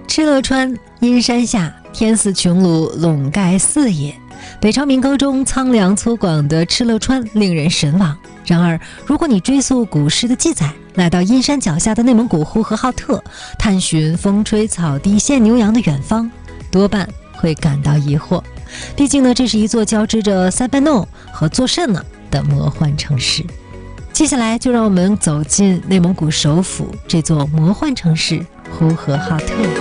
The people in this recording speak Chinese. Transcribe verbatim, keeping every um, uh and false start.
敕勒川，阴山下，天似穹庐，笼盖四野。北朝民歌中苍凉粗犷的敕勒川令人神往。然而，如果你追溯古诗的记载，来到阴山脚下的内蒙古呼和浩特，探寻风吹草低见牛羊的远方，多半会感到疑惑。毕竟呢，这是一座交织着塞班诺和作甚呢的魔幻城市。接下来就让我们走进内蒙古首府这座魔幻城市呼和浩特。